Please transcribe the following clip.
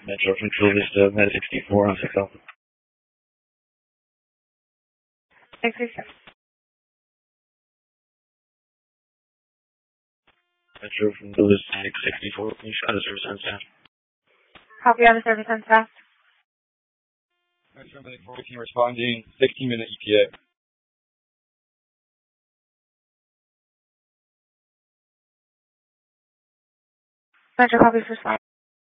Metro from Chula Vista, Med 64 on 6 Alpha. 667. Metro from Chula Vista, 664. Can you shot a service on staff? Copy on the service on staff. Metro Medic 14 responding, 16-minute ETA. Metro copy for slide.